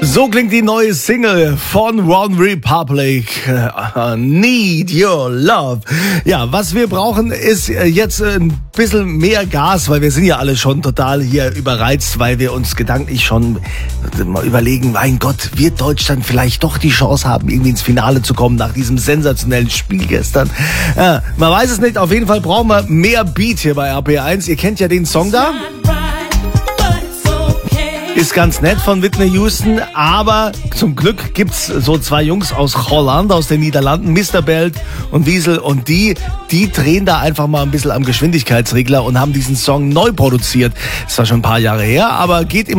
So klingt die neue Single von One Republic, Need Your Love. Ja, was wir brauchen ist jetzt ein bisschen mehr Gas, weil wir sind ja alle schon total hier überreizt, weil wir uns gedanklich schon mal überlegen, mein Gott, wird Deutschland vielleicht doch die Chance haben, irgendwie ins Finale zu kommen nach diesem sensationellen Spiel gestern? Ja, man weiß es nicht, auf jeden Fall brauchen wir mehr Beat hier bei RPR1. Ihr kennt ja den Song da. Ist ganz nett von Whitney Houston, aber zum Glück gibt's so zwei Jungs aus Holland, aus den Niederlanden, Mr. Belt und Wiesel, und die drehen da einfach mal ein bisschen am Geschwindigkeitsregler und haben diesen Song neu produziert. Ist zwar schon ein paar Jahre her, aber geht immer